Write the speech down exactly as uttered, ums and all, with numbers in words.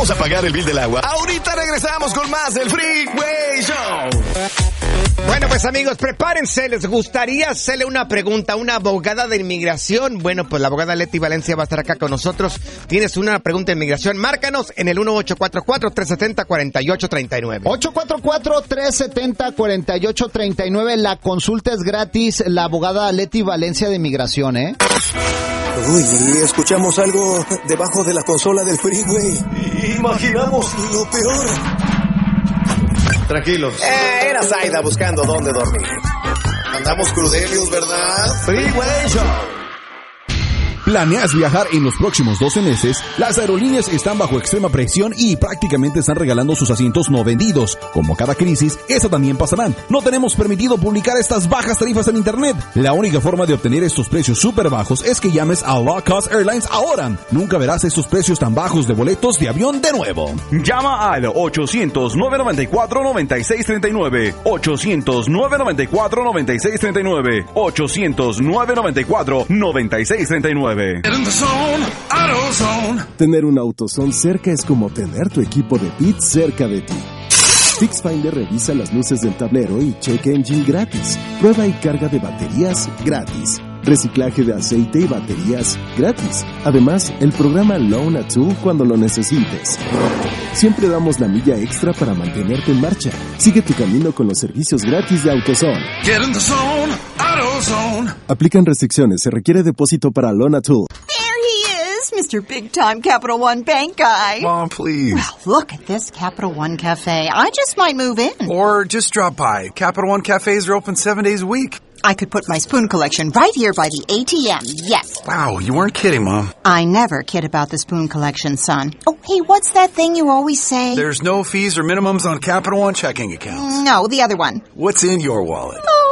Vamos a pagar el bill del agua. Ahorita regresamos con más del Freeway Show. Bueno, pues amigos, prepárense. ¿Les gustaría hacerle una pregunta a una abogada de inmigración? Bueno, pues la abogada Leti Valencia va a estar acá con nosotros. ¿Tienes una pregunta de inmigración? Márcanos en el uno ocho cuatro cuatro, tres siete cero, cuatro ocho tres nueve. ocho cuatro cuatro, tres siete cero, cuatro ocho tres nueve. La consulta es gratis. La abogada Leti Valencia de inmigración, ¿eh? Uy, escuchamos algo debajo de la consola del Freeway. Imaginamos lo peor. Tranquilos. Eh, era Zaida buscando dónde dormir. Andamos crudelios, ¿verdad? Freeway Show. ¿Planeas viajar en los próximos doce meses? Las aerolíneas están bajo extrema presión y prácticamente están regalando sus asientos no vendidos. Como cada crisis, esa también pasará. No tenemos permitido publicar estas bajas tarifas en internet. La única forma de obtener estos precios súper bajos es que llames a Low Cost Airlines ahora. Nunca verás estos precios tan bajos de boletos de avión de nuevo. Llama al ochocientos, nueve noventa y cuatro, noventa y seis treinta y nueve. ochocientos, nueve noventa y cuatro, noventa y seis treinta y nueve. ochocientos, nueve noventa y cuatro, noventa y seis treinta y nueve. Tener un AutoZone cerca es como tener tu equipo de pits cerca de ti. FixFinder revisa las luces del tablero y check engine gratis. Prueba y carga de baterías gratis. Reciclaje de aceite y baterías gratis. Además, el programa Loan a Two cuando lo necesites. Siempre damos la milla extra para mantenerte en marcha. Sigue tu camino con los servicios gratis de AutoZone. Get in the zone, AutoZone. Aplican restricciones. Se requiere depósito para Loan a Two. Mister Big Time Capital One Bank guy. Mom, please. Well, look at this Capital One Cafe. I just might move in. Or just drop by. Capital One cafes are open seven days a week. I could put my spoon collection right here by the A T M, yes. Wow, you weren't kidding, Mom. I never kid about the spoon collection, son. Oh, hey, what's that thing you always say? There's no fees or minimums on Capital One checking accounts. No, the other one. What's in your wallet? Oh,